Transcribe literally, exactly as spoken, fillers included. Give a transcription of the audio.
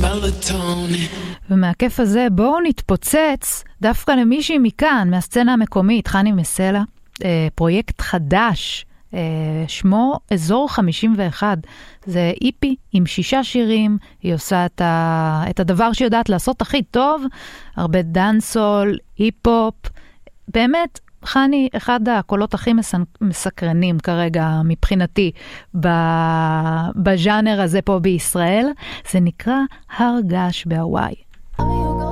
ומהכיף הזה בואו נתפוצץ דווקא למישהי מכאן, מהסצנה המקומית, חני מסלע, פרויקט חדש, שמו אזור חמישים ואחת. זה איפי עם שישה שירים, היא עושה את, ה... את הדבר שיודעת לעשות הכי טוב, הרבה דנסול, היפ-הופ, באמת, חני, אחד הקולות הכי מסקרנים כרגע מבחינתי בז'אנר הזה פה בישראל, זה נקרא הר געש בהוואי.